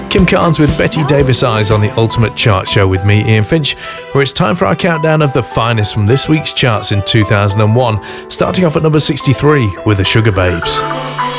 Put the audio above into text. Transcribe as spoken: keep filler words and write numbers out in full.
Kim Carnes with Betty Davis Eyes on the Ultimate Chart Show with me, Ian Finch, where it's time for our countdown of the finest from this week's charts in two thousand one, starting off at number sixty-three with the Sugar Babes.